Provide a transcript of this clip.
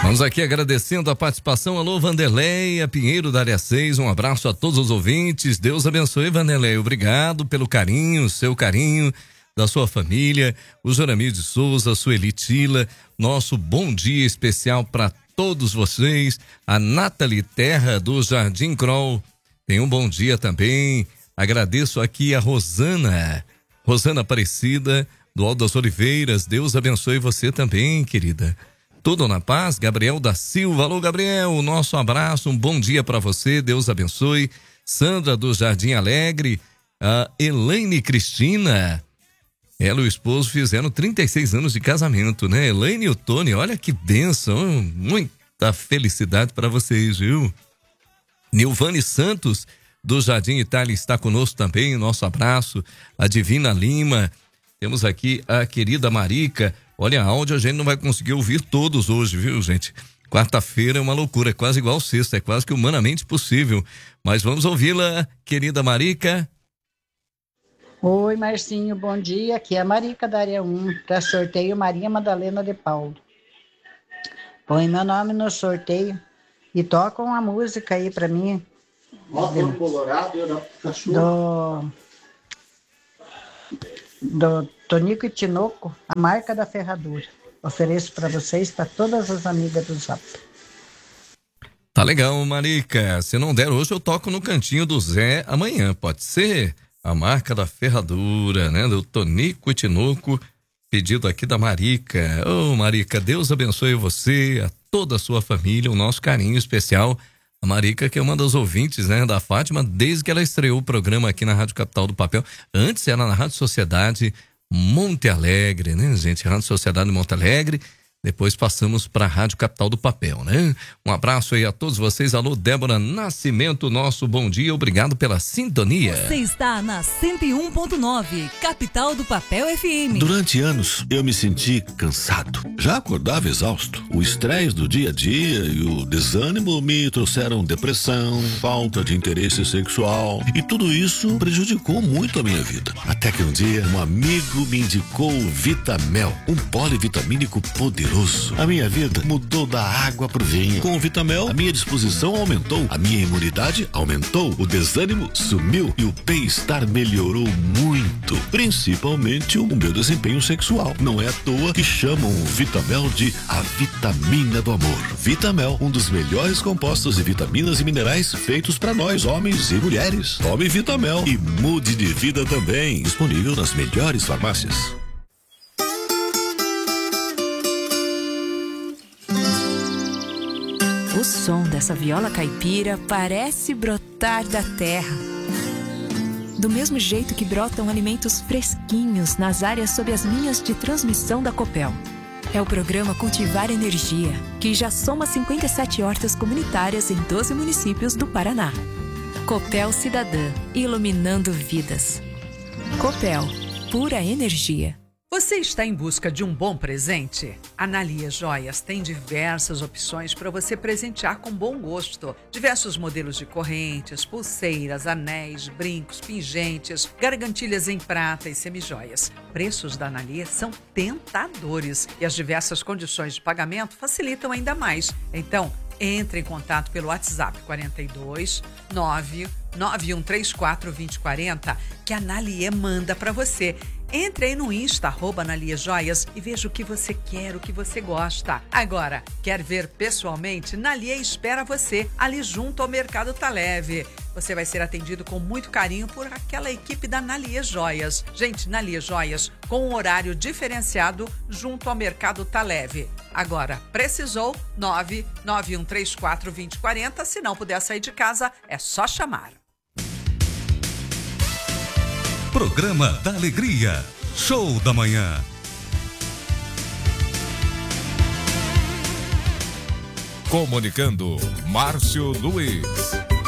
Vamos aqui agradecendo a participação. Alô, Vanderleia Pinheiro da área 6, um abraço a todos os ouvintes. Deus abençoe, Vanderleia. Obrigado pelo carinho, seu carinho, da sua família. O Joramir de Souza, a Sueli Tila, nosso bom dia especial para todos vocês. A Nathalie Terra do Jardim Kroll, tem um bom dia também. Agradeço aqui a Rosana Aparecida do Alto das Oliveiras. Deus abençoe você também, querida. Tudo na paz. Gabriel da Silva. Alô, Gabriel, nosso abraço, um bom dia para você, Deus abençoe. Sandra do Jardim Alegre, a Elaine Cristina, ela e o esposo fizeram 36 anos de casamento, né? Elaine e o Tony, olha que bênção, muita felicidade para vocês, viu? Nilvane Santos do Jardim Itália está conosco também, nosso abraço. A Divina Lima, temos aqui a querida Marica. Olha, áudio a gente não vai conseguir ouvir todos hoje, viu, gente? Quarta-feira é uma loucura, é quase igual sexta, é quase que humanamente possível. Mas vamos ouvi-la, querida Marica. Oi, Marcinho, bom dia. Aqui é a Marica da área 1, para sorteio Maria Madalena de Paulo. Põe meu nome no sorteio e toca uma música aí para mim. Módulo Colorado e o cachorro. Do Tonico e Tinoco, a marca da ferradura. Ofereço para vocês, para todas as amigas do Zap. Tá legal, Marica. Se não der hoje, eu toco no cantinho do Zé amanhã, pode ser? A marca da ferradura, né? Do Tonico e Tinoco, pedido aqui da Marica. Ô, Marica, Deus abençoe você, a toda a sua família, o nosso carinho especial. A Marica, que é uma das ouvintes, né, da Fátima, desde que ela estreou o programa aqui na Rádio Capital do Papel. Antes era na Rádio Sociedade Monte Alegre, né, gente? Rádio Sociedade Monte Alegre. Depois passamos para a Rádio Capital do Papel, né? Um abraço aí a todos vocês. Alô, Débora Nascimento, nosso bom dia. Obrigado pela sintonia. Você está na 101.9, Capital do Papel FM. Durante anos, eu me senti cansado. Já acordava exausto. O estresse do dia a dia e o desânimo me trouxeram depressão, falta de interesse sexual. E tudo isso prejudicou muito a minha vida. Até que um dia, um amigo me indicou o Vitamel, um polivitamínico poderoso. A minha vida mudou da água pro vinho. Com o Vitamel, a minha disposição aumentou, a minha imunidade aumentou, o desânimo sumiu e o bem-estar melhorou muito. Principalmente o meu desempenho sexual. Não é à toa que chamam o Vitamel de a vitamina do amor. Vitamel, um dos melhores compostos de vitaminas e minerais feitos para nós, homens e mulheres. Tome Vitamel e mude de vida também. Disponível nas melhores farmácias. O som dessa viola caipira parece brotar da terra. Do mesmo jeito que brotam alimentos fresquinhos nas áreas sob as linhas de transmissão da Copel. É o programa Cultivar Energia, que já soma 57 hortas comunitárias em 12 municípios do Paraná. Copel Cidadã, iluminando vidas. Copel, pura energia. Você está em busca de um bom presente? A Nalia Joias tem diversas opções para você presentear com bom gosto. Diversos modelos de correntes, pulseiras, anéis, brincos, pingentes, gargantilhas em prata e semijoias. Preços da Nalia são tentadores e as diversas condições de pagamento facilitam ainda mais. Então, entre em contato pelo WhatsApp 42 99134 2040 que a Nalia manda para você. Entre aí no Insta, @Nalia Joias e veja o que você quer, o que você gosta. Agora, quer ver pessoalmente? Nalia espera você ali junto ao Mercado Tá Leve. Você vai ser atendido com muito carinho por aquela equipe da Nalia Joias. Gente, Nalia Joias com um horário diferenciado junto ao Mercado Tá Leve. Agora, precisou? 99134 2040. Se não puder sair de casa, é só chamar. Programa da Alegria. Show da Manhã. Comunicando, Márcio Luiz.